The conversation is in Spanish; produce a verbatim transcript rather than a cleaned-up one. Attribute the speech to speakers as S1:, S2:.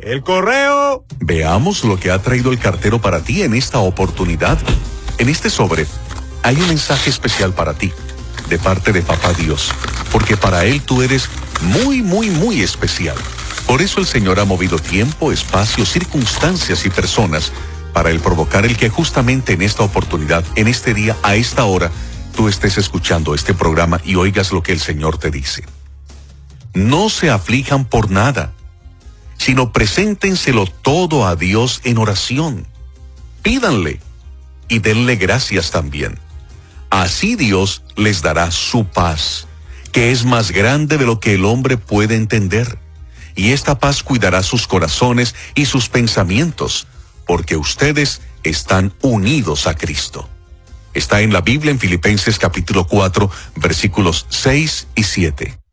S1: El correo.
S2: Veamos lo que ha traído el cartero para ti en esta oportunidad. En este sobre hay un mensaje especial para ti, de parte de Papá Dios, porque para Él tú eres muy, muy, muy especial. Por eso el Señor ha movido tiempo, espacio, circunstancias y personas para el provocar el que justamente en esta oportunidad, en este día, a esta hora, tú estés escuchando este programa y oigas lo que el Señor te dice. No se aflijan por nada, sino preséntenselo todo a Dios en oración. Pídanle y denle gracias también. Así Dios les dará su paz, que es más grande de lo que el hombre puede entender. Y esta paz cuidará sus corazones y sus pensamientos, porque ustedes están unidos a Cristo. Está en la Biblia en Filipenses capítulo cuatro, versículos seis y siete.